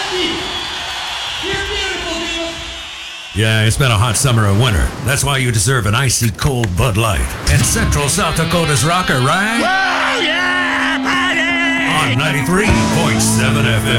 Yeah, it's been a hot summer and winter. That's why you deserve an icy cold Bud Light. And Central South Dakota's rocker, right? Whoa, yeah, buddy! On 93.7 FM.